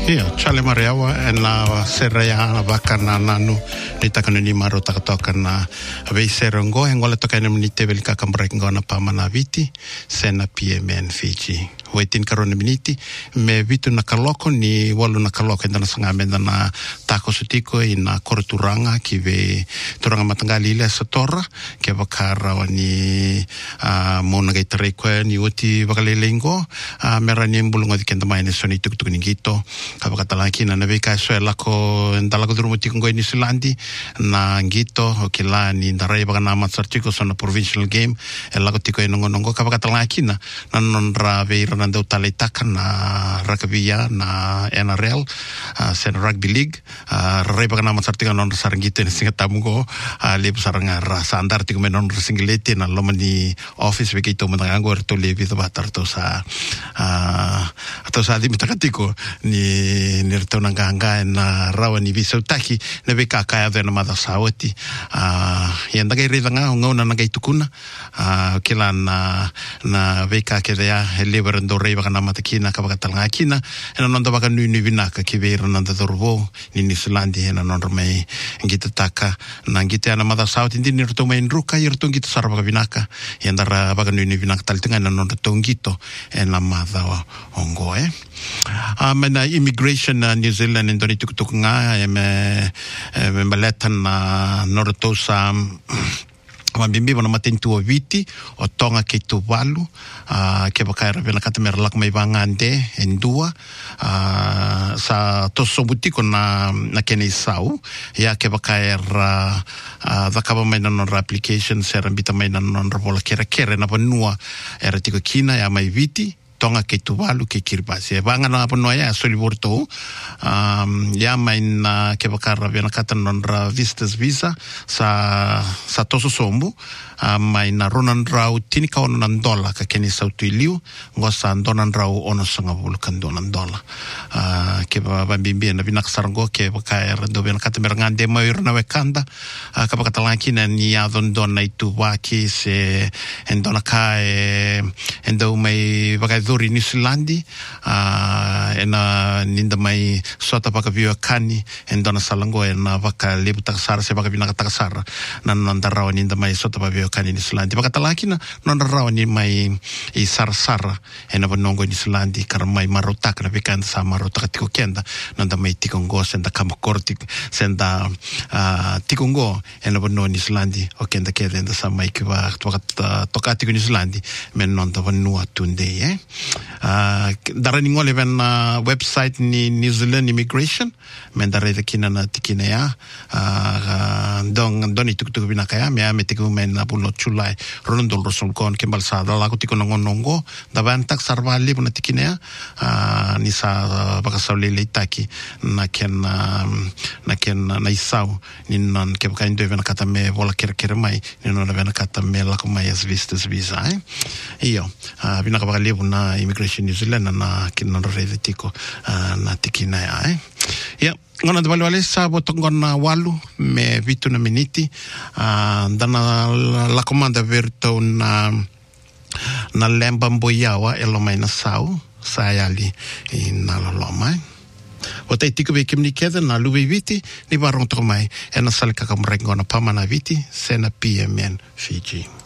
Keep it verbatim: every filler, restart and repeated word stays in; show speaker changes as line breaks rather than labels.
Ia, chale mareawa e na serea na waka na nanu ni takanu ni maro takatoka na vei serongo e ngole toka ina minite veli kakambrek ngona pamana viti sena P M N Fiji. Waitin karona miniti me vitu na kaloko ni walu na kaloko indana sanga menda na tako sutiko ina koruturanga ki ve turanga matangali ile satora ke bakara ni uh, mona gai tarekwe ni uti bakalelengo uh, mera ni mbulunga di kenda maine soni tuk tuk ningito kabakatalaki na naveka so lako ndalago durumuti ngo ni Silandi na ngito okila ni ndarai bakana matsartiko sona provincial game e lako tiko inongo nongo kabakatalaki na nanonra veira nando taleitaka na rugby na N R L uh, sen rugby league uh, reba kana matsartika non sarangite ni singatamugo uh, lebu saranga rasa andar tiko menon singilete na lomani office wekito mangango to levi to batarto sa uh, to sa di mitakatiko ni ni to nanganga na rawani visautaki na beka kaya de na madasawati uh, yanda kai ridanga ngona na kai tukuna uh, kila na na beka kedea leberando reba kana matakina kabakatalanga kina ena nonda baka nuni vinaka kiveira nanda dorvo ni New Zealand ena nonda mai ngita taka na ngita ana mother south indi ni ruto mai nruka irto ngita sarva vinaka yandara baka nuni vinaka taltinga ena nonda tongito ena mother ongo eh amena immigration na New Zealand indoni tukutuk nga eme eme maletan na norto sam mambimbi wana matentu o viti o tonga ke tu walu uh, ke bakaira vena kata mera lak mai vangande endua uh, sa toso butiko na na kene sau ya ke bakaira uh, vakaba mai na non application sera mbita mai na non rola kera kera na panua era tiko kina ya mai viti tonga ke tu walu ke kirpasi vanga na panua ya soliborto um, ya mai na ke bakaira vena kata non ra visitors visa sa sa toso sombu uh, mai na ronan rau tini ka onan dola ka keni sautu iliu ngosa donan rau ono sanga bulu kan donan dola uh, ke ba bimbi na binak sarango ke bakaira do vena kata merangande mai na wekanda uh, ka bakatalaki na ni adon dona itu waki se endona ka e endo mai bakai duri New Zealandi uh, ena ninda mai sota baka vio kani endona salango ena baka lebu takasara se baka binaka takasara na nanda rawa ninda mai sota baka vio kani New Zealandi baka talaki na nanda rawa ni mai i sarasara ena banongo New Zealandi kara mai marotaka na bekanda sa marotaka tiko kenda nanda mai tikongo senda kamakori senda uh, tikongo ena banongo New Zealandi o kenda keda enda sa mai kiwa toka tiko New Zealandi men nanda banua tunde eh Uh, darani ngole ven uh, website ni New Zealand Immigration men darede kina na tikina ya uh, uh, dong doni tuk tuk binaka ya me ametiku men na pulo chulai rondo rosol kon kembal sa dala ko tiko nongo nongo da bantak sarvali na tikina ya uh, ni sa uh, baka saule leitaki na ken uh, na ken na isau ni non ke baka ndo ven kata me vola ker ker mai ni non ven kata me la ko mai as vistas visa eh io uh, binaka baka lebu na immigration New Zealand na kina rede tiko uh, na tikina ya eh ya ngona de valwale sa botongona walu me vitu na miniti uh, dana la comanda verto na na lemba mboyawa elomai na sau sayali na loma o te tiko be kimni keda na luwe viti ni barong to mai ena salika kamrengona pamana viti sena P M N Fiji.